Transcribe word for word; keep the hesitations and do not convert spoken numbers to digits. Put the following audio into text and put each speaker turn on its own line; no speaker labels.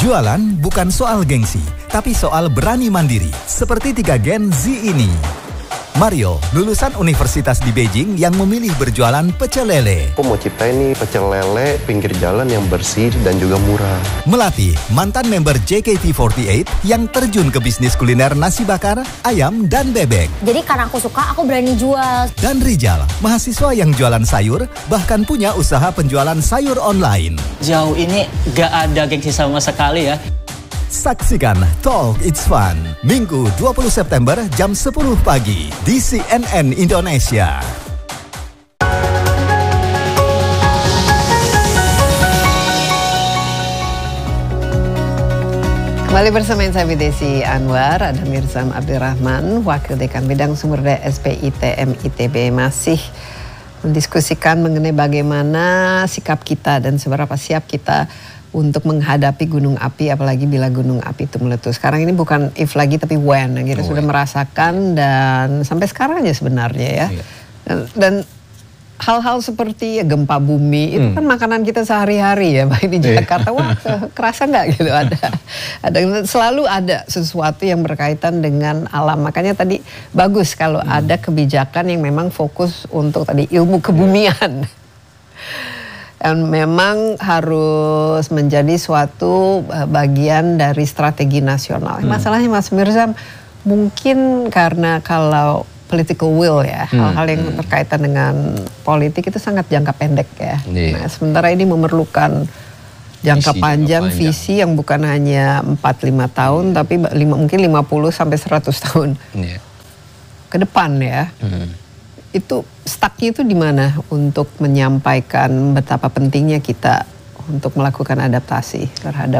Jualan bukan soal gengsi, tapi soal berani mandiri. Seperti tiga Gen Z ini. Mario, lulusan universitas di Beijing yang memilih berjualan pecel lele.
Aku mau ciptain nih pecel lele pinggir jalan yang bersih dan juga murah.
Melati, mantan member J K T empat delapan yang terjun ke bisnis kuliner nasi bakar, ayam, dan bebek.
Jadi karena aku suka, aku berani jual.
Dan Rijal, mahasiswa yang jualan sayur, bahkan punya usaha penjualan sayur online.
Jauh ini gak ada gengsi sama sekali ya.
Saksikan Talk It's Fun, Minggu dua puluh September jam sepuluh pagi di C N N Indonesia.
Kembali bersama saya Desi Anwar, ada Mirzam Abdurrahman, Wakil Dekan Bidang Sumber Daya S P I T M I T B, masih mendiskusikan mengenai bagaimana sikap kita dan seberapa siap kita untuk menghadapi gunung api, apalagi bila gunung api itu meletus. Sekarang ini bukan if lagi, tapi when. Kita oh, sudah ya. merasakan dan sampai sekarang aja sebenarnya ya. Iya. Dan, dan hal-hal seperti ya, gempa bumi, hmm. itu kan makanan kita sehari-hari ya. Baik di Jakarta, wah kerasa nggak gitu ada. Ada selalu ada sesuatu yang berkaitan dengan alam. Makanya tadi bagus kalau hmm. ada kebijakan yang memang fokus untuk tadi ilmu kebumian. Dan memang harus menjadi suatu bagian dari strategi nasional. Hmm. Masalahnya Mas Mirzam, mungkin karena kalau political will ya, hmm. hal-hal yang hmm. berkaitan dengan politik itu sangat jangka pendek ya. Yeah. Nah, sementara ini memerlukan jangka visi, panjang, jangka panjang, visi yang bukan hanya empat lima tahun, hmm. tapi lima, mungkin lima puluh sampai seratus tahun yeah. ke depan ya. Hmm. Itu stucknya itu di mana untuk menyampaikan betapa pentingnya kita untuk melakukan adaptasi terhadap